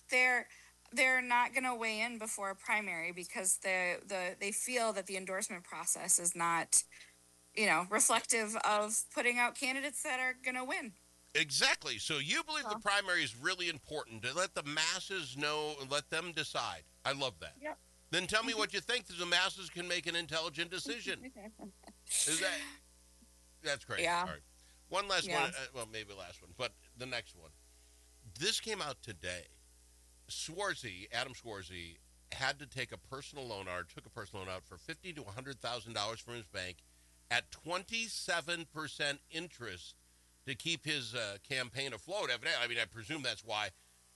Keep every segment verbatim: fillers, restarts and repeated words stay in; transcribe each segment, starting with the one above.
they're they're not going to weigh in before a primary because the the they feel that the endorsement process is not, you know, reflective of putting out candidates that are going to win. Exactly. So you believe Oh. the primary is really important to let the masses know and let them decide. I love that. Yep. Then tell me what you think so the masses can make an intelligent decision. Is that that's crazy. Yeah. All right. One last Yeah. one. Uh, well, maybe last one, but the next one. This came out today. Schwarzy, Adam Schwarzy, had to take a personal loan out, or took a personal loan out for fifty to one hundred thousand dollars from his bank at twenty-seven percent interest to keep his uh, campaign afloat. Evidently, I mean, I presume that's why.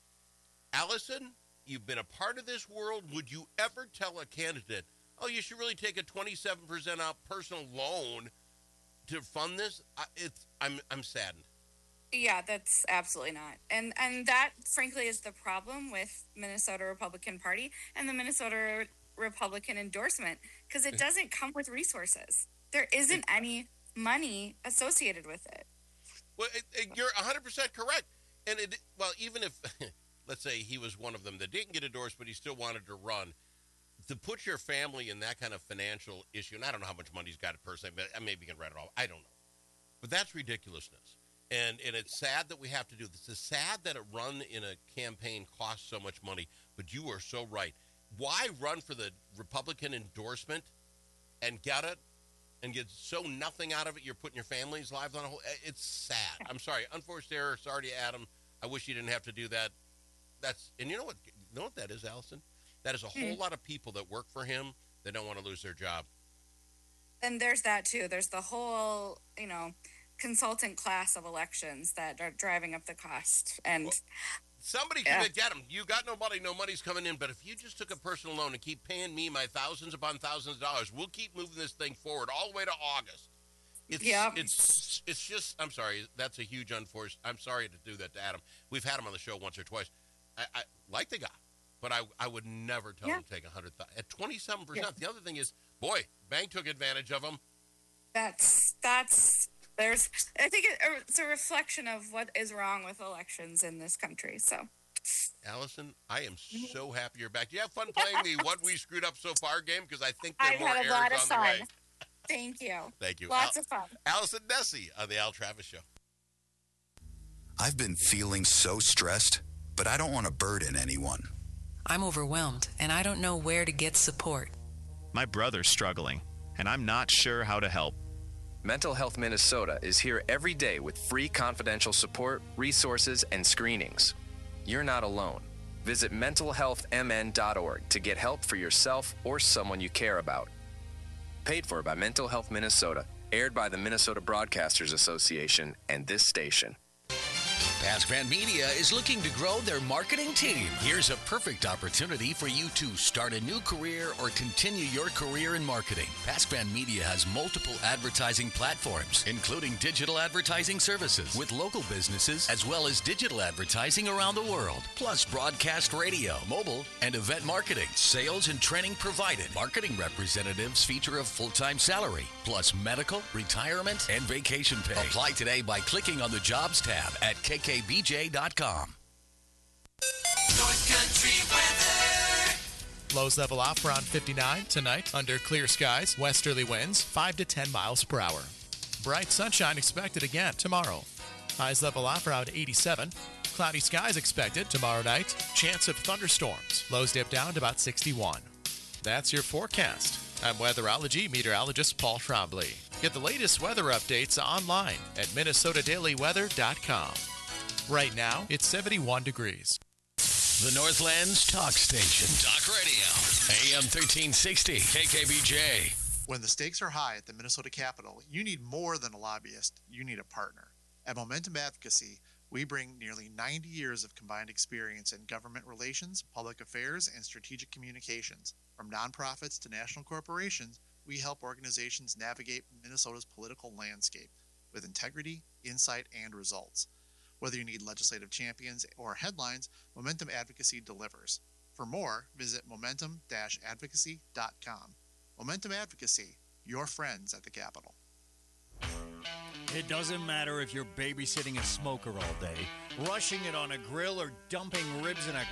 Allison, you've been a part of this world. Would you ever tell a candidate, oh, you should really take a twenty-seven percent out personal loan to fund this? I, it's I'm I'm saddened. Yeah, that's absolutely not. And and that, frankly, is the problem with Minnesota Republican Party and the Minnesota Republican endorsement, because it doesn't come with resources. There isn't any money associated with it. Well, it, it, you're one hundred percent correct. And, it, well, even if, let's say he was one of them that didn't get endorsed, but he still wanted to run, to put your family in that kind of financial issue, and I don't know how much money he's got personally, but maybe he can write it off. I don't know. But that's ridiculousness. And and it's sad that we have to do this. It's sad that a run in a campaign costs so much money, but you are so right. Why run for the Republican endorsement and get it and get so nothing out of it? You're putting your family's lives on a hold. It's sad. I'm sorry. Unforced error. Sorry to Adam. I wish you didn't have to do that. That's and you know what? You know what that is, Allison? That is a whole lot of people that work for him that don't want to lose their job. And there's that too. There's the whole, you know, consultant class of elections that are driving up the cost. And well, somebody yeah. can get them. You got no money, no money's coming in. But if you just took a personal loan and keep paying me my thousands upon thousands of dollars, we'll keep moving this thing forward all the way to August. It's, yeah. it's, it's just, I'm sorry, that's a huge unforced, I'm sorry to do that to Adam. We've had him on the show once or twice. I, I like the guy, but I, I would never tell yeah. him to take one hundred thousand dollars. At twenty-seven percent, Yeah. The other thing is, boy, bank took advantage of him. That's, that's, there's, I think it, it's a reflection of what is wrong with elections in this country. So, Allison, I am so happy you're back. Do you have fun playing the What We Screwed Up So Far game? Because I think there are I've more had a errors lot of on the fun. way. Thank you. Thank you. Lots Al- of fun. Allison Nessie on the Al Travis Show. I've been feeling so stressed, but I don't want to burden anyone. I'm overwhelmed, and I don't know where to get support. My brother's struggling, and I'm not sure how to help. Mental Health Minnesota is here every day with free confidential support, resources, and screenings. You're not alone. Visit mental health m n dot org to get help for yourself or someone you care about. Paid for by Mental Health Minnesota, aired by the Minnesota Broadcasters Association and this station. PaskFan Media is looking to grow their marketing team. Here's a perfect opportunity for you to start a new career or continue your career in marketing. PaskFan Media has multiple advertising platforms, including digital advertising services with local businesses, as well as digital advertising around the world, plus broadcast radio, mobile, and event marketing. Sales and training provided. Marketing representatives feature a full-time salary, plus medical, retirement, and vacation pay. Apply today by clicking on the Jobs tab at k k b j dot com. North Country weather. Lows level off around fifty-nine tonight under clear skies. Westerly winds five to ten miles per hour. Bright sunshine expected again tomorrow. Highs level off around eighty-seven. Cloudy skies expected tomorrow night. Chance of thunderstorms. Lows dip down to about sixty-one. That's your forecast. I'm weatherology meteorologist Paul Trombley. Get the latest weather updates online at minnesota daily weather dot com. Right now, it's seventy-one degrees. The Northland's talk station. Talk Radio. A M thirteen sixty. K K B J. When the stakes are high at the Minnesota Capitol, you need more than a lobbyist. You need a partner. At Momentum Advocacy, we bring nearly ninety years of combined experience in government relations, public affairs, and strategic communications. From nonprofits to national corporations, we help organizations navigate Minnesota's political landscape with integrity, insight, and results. Whether you need legislative champions or headlines, Momentum Advocacy delivers. For more, visit momentum dash advocacy dot com. Momentum Advocacy, your friends at the Capitol. It doesn't matter if you're babysitting a smoker all day, rushing it on a grill, or dumping ribs in a